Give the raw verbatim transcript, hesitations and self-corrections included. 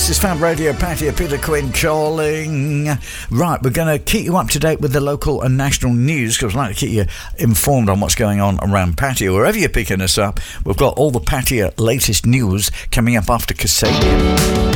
This is Fab Radio, Patio, Peter Quinn calling. Right, we're going to keep you up to date with the local and national news because we'd like to keep you informed on what's going on around Patio. Wherever you're picking us up, we've got all the Patio latest news coming up after Kasabian.